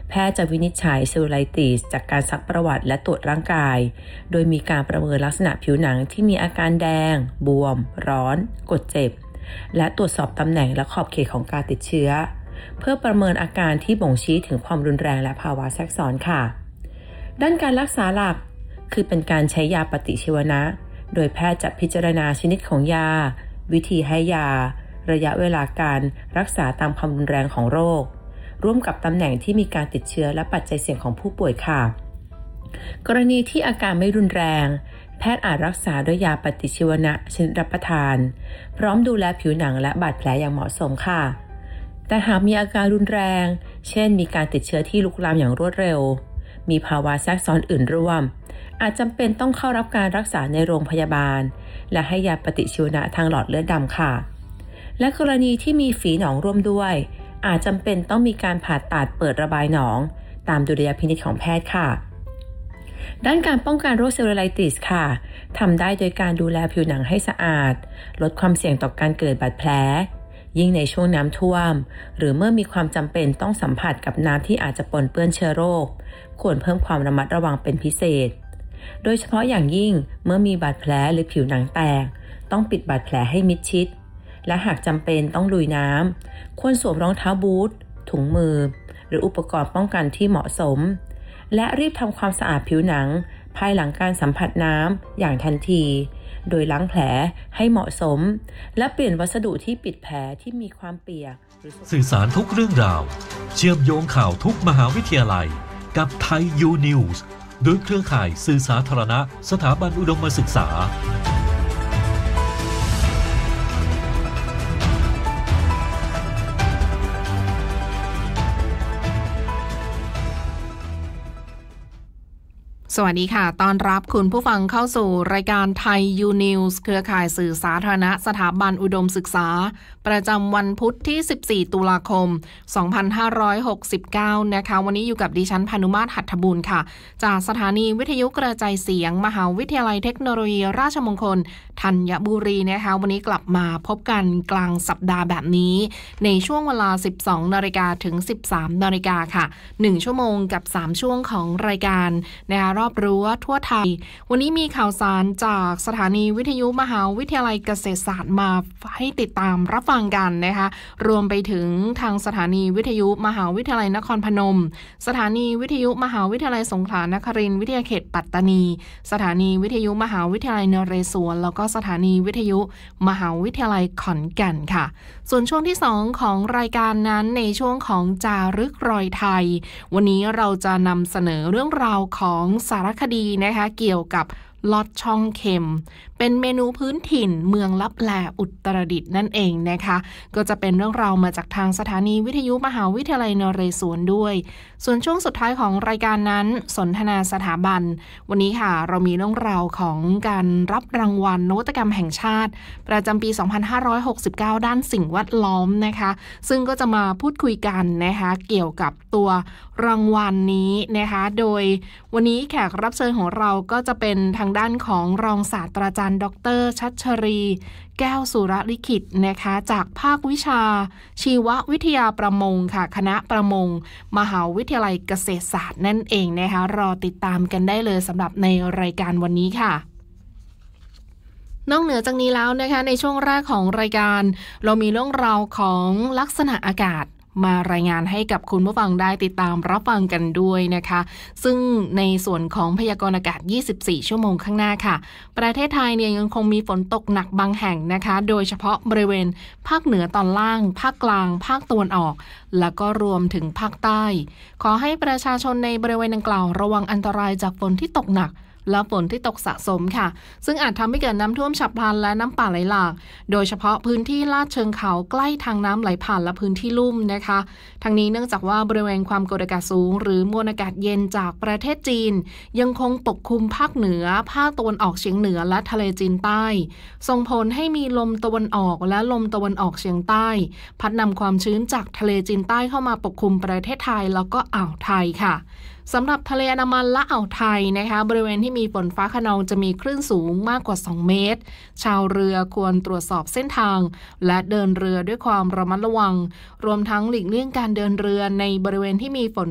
แพทย์จะวินิจฉัยเซลลูไลติสจากการซักประวัติและตรวจร่างกายโดยมีการประเมินลักษณะผิวหนังที่มีอาการแดงบวมร้อนกดเจ็บและตรวจสอบตำแหน่งและขอบเขตของการติดเชื้อเพื่อประเมินอาการที่บ่งชี้ถึงความรุนแรงและภาวะแทรกซ้อนค่ะด้านการรักษาหลักคือเป็นการใช้ยาปฏิชีวนะโดยแพทย์จะพิจารณาชนิดของยาวิธีให้ยาระยะเวลาการรักษาตามความรุนแรงของโรคร่วมกับตำแหน่งที่มีการติดเชื้อและปัจจัยเสี่ยงของผู้ป่วยค่ะกรณีที่อาการไม่รุนแรงแพทย์อาจรักษาด้วยยาปฏิชีวนะชนิดรับประทานพร้อมดูแลผิวหนังและบาดแผลอย่างเหมาะสมค่ะแต่หากมีอาการรุนแรงเช่นมีการติดเชื้อที่ลุกลามอย่างรวดเร็วมีภาวะแทรกซ้อนอื่นร่วมอาจจำเป็นต้องเข้ารับการรักษาในโรงพยาบาลและให้ยาปฏิชีวนะทางหลอดเลือดดำค่ะและกรณีที่มีฝีหนองร่วมด้วยอาจจำเป็นต้องมีการผ่าตัดเปิดระบายหนองตามดุลยพินิจของแพทย์ค่ะด้านการป้องกันโรคเซลลูไลติสค่ะทำได้โดยการดูแลผิวหนังให้สะอาดลดความเสี่ยงต่อการเกิดบาดแผลยิ่งในช่วงน้ำท่วมหรือเมื่อมีความจำเป็นต้องสัมผัสกับน้ำที่อาจจะปนเปื้อนเชื้อโรคควรเพิ่มความระมัดระวังเป็นพิเศษโดยเฉพาะอย่างยิ่งเมื่อมีบาดแผลหรือผิวหนังแตกต้องปิดบาดแผลให้มิดชิดและหากจำเป็นต้องลุยน้ำควรสวมรองเท้าบูทถุงมือหรืออุปกรณ์ป้องกันที่เหมาะสมและรีบทำความสะอาดผิวหนังภายหลังการสัมผัสน้ำอย่างทันทีโดยล้างแผลให้เหมาะสมและเปลี่ยนวัสดุที่ปิดแผลที่มีความเปียกสื่อสารทุกเรื่องราวเชื่อมโยงข่าวทุกมหาวิทยาลัยกับไทยยูนิวส์โดยเครือข่ายสื่อสาธารณะสถาบันอุดมศึกษาสวัสดีค่ะต้อนรับคุณผู้ฟังเข้าสู่รายการไทยยูนิวส์เครือข่ายสื่อสาธารณะสถาบันอุดมศึกษาประจำวันพุธที่14ตุลาคม2569นะคะวันนี้อยู่กับดิฉันพานุมาตรหัตถบุญค่ะจากสถานีวิทยุกระจายเสียงมหาวิทยาลัยเทคโนโลยีราชมงคลธัญบุรีนะคะวันนี้กลับมาพบกันกลางสัปดาห์แบบนี้ในช่วงเวลา 12:00 นถึง 13:00 นค่ะ1ชั่วโมงกับ3ช่วงของรายการนะคะรอบรั้วทั่วไทยวันนี้มีข่าวสารจากสถานีวิทยุมหาวิทยาลัยเกษตรศาสตร์มาให้ติดตามรับฟังกันนะคะรวมไปถึงทางสถานีวิทยุมหาวิทยาลัยนครพนมสถานีวิทยุมหาวิทยาลัยสงขลานครินทร์วิทยาเขตปัตตานีสถานีวิทยุมหาวิทยาลัยนเรศวรแล้วก็สถานีวิทยุมหาวิทยาลัยขอนแก่นค่ะส่วนช่วงที่2ของรายการนั้นในช่วงของจารึกรอยไทยวันนี้เราจะนำเสนอเรื่องราวของสารคดีนะคะเกี่ยวกับลอดช่องเค็มเป็นเมนูพื้นถิ่นเมืองลับแลอุตรดิตถ์นั่นเองนะคะก็จะเป็นเรื่องราวมาจากทางสถานีวิทยุมหาวิทยาลัยนเรศวรด้วยส่วนช่วงสุดท้ายของรายการนั้นสนทนาสถาบันวันนี้ค่ะเรามีเรื่องราวของการรับรางวัลนวัตกรรมแห่งชาติประจำปี 2569 ด้านสิ่งแวดล้อมนะคะซึ่งก็จะมาพูดคุยกันนะคะเกี่ยวกับตัวรางวัลนี้นะคะโดยวันนี้แขกรับเชิญของเราก็จะเป็นทางด้านของรองศาสตราจารย์ดร.ชัชรีแก้วสุรลิขิตนะคะจากภาควิชาชีววิทยาประมงค่ะคณะประมงมหาวิทยาลัยเกษตรศาสตร์นั่นเองนะคะรอติดตามกันได้เลยสำหรับในรายการวันนี้ค่ะนอกเหนือจากนี้แล้วนะคะในช่วงแรกของรายการเรามีเรื่องราวของลักษณะอากาศมารายงานให้กับคุณผู้ฟังได้ติดตามรับฟังกันด้วยนะคะซึ่งในส่วนของพยากรณ์อากาศ24ชั่วโมงข้างหน้าค่ะประเทศไทยเนี่ยยังคงมีฝนตกหนักบางแห่งนะคะโดยเฉพาะบริเวณภาคเหนือตอนล่างภาคกลางภาคตะวันออกแล้วก็รวมถึงภาคใต้ขอให้ประชาชนในบริเวณดังกล่าวระวังอันตรายจากฝนที่ตกหนักและฝนที่ตกสะสมค่ะซึ่งอาจทำให้เกิดน้ำท่วมฉับพลันและน้ำป่าไหลหลากโดยเฉพาะพื้นที่ลาดเชิงเขาใกล้ทางน้ำไหลผ่านและพื้นที่ลุ่มนะคะทั้งนี้เนื่องจากว่าบริเวณความกดอากาศสูงหรือมวลอากาศเย็นจากประเทศจีนยังคงปกคลุมภาคเหนือภาคตะวันออกเฉียงเหนือและทะเลจีนใต้ส่งผลให้มีลมตะวันออกและลมตะวันออกเฉียงใต้พัดนำความชื้นจากทะเลจีนใต้เข้ามาปกคลุมประเทศไทยแล้วก็อ่าวไทยค่ะสำหรับทะเลอันดามันและอ่าวไทยนะคะบริเวณที่มีฝนฟ้าคะนองจะมีคลื่นสูงมากกว่า2เมตรชาวเรือควรตรวจสอบเส้นทางและเดินเรือด้วยความระมัดระวังรวมทั้งหลีกเลี่ยงการเดินเรือในบริเวณที่มีฝน